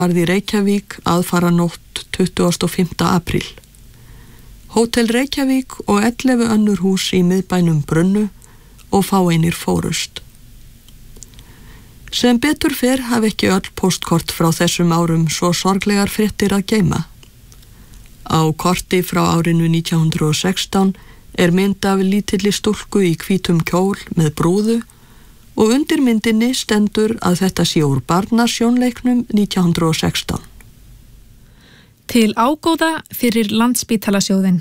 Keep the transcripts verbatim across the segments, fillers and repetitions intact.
varð í Reykjavík aðfaranótt tuttugasta og fimmta apríl. Hótel Reykjavík og ellefu önnur hús í miðbænum brunnu og fáeinir fórust. Sem betur fer hafi ekki öll póstkort frá þessum árum svo sorglegar fréttir að geyma. Á korti frá árinu nítján hundrað og sextán er mynd af lítilli stúlku í hvítum kjól með brúðu og undir myndinni stendur að þetta sé úr barnasjónleiknum nítján hundrað og sextán. Til ágóða fyrir Landspítalasjóðinn.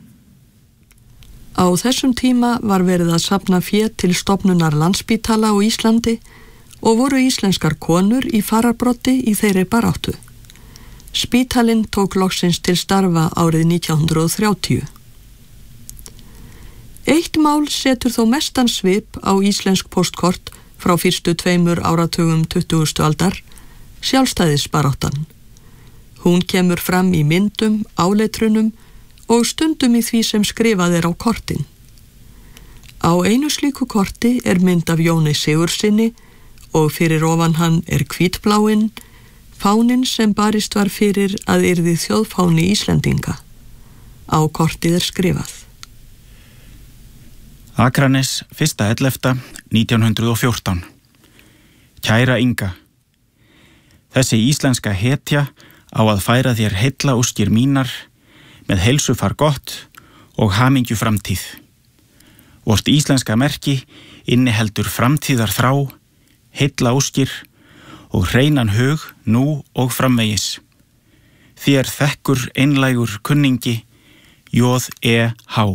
Á þessum tíma var verið að safna fé til stofnunar Landspítala á Íslandi og voru íslenskar konur í fararbroddi í þeirri baráttu. Spítalinn tók loksins til starfa árið nítján hundrað og þrjátíu. Eitt mál setur þó mestan svip á íslensk póstkort frá fyrstu tveimur áratugum tuttugustu aldar, sjálfstæðisbaráttan. Hún kemur fram í myndum, áletrunum og stundum í því sem skrifað er á kortin. Á einu slíku korti er mynd af Jóni Sigurðssyni og fyrir ofan hann er hvítbláinn, fáninn sem barist var fyrir að yrði þjóðfáni Íslendinga. Á kortið er skrifað. Akranes, fyrsta ellefta nítján hundrað og fjórtán. Kæra Inga, þessi íslenska hetja á að færa þér heilla óskir mínar með heilsufar gott og hamingju framtíð. Vort íslenska merki inniheldur framtíðar þrá, heilla óskir og hreinan hug nú og framvegis. Þér þekkur einlægur kunningi J E H.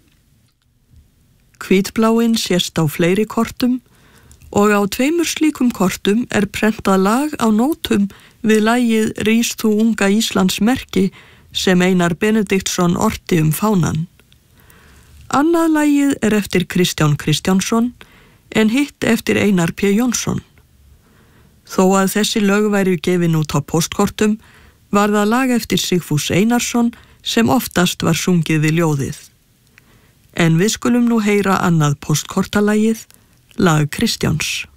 Hvítbláinn sést á fleiri kortum og á tveimur slíkum kortum er prentað lag á nótum við lagið Rís þú unga Íslands merki sem Einar Benediktsson orti um fánan. Annað lagið er eftir Kristján Kristjánsson en hitt eftir Einar P. Jónsson. Þó að þessi lög væru gefin út á póstkortum var það lag eftir Sigfús Einarsson sem oftast var sungið við ljóðið. En við skulum nú heyra annað póstkortalagið, lag Kristjáns.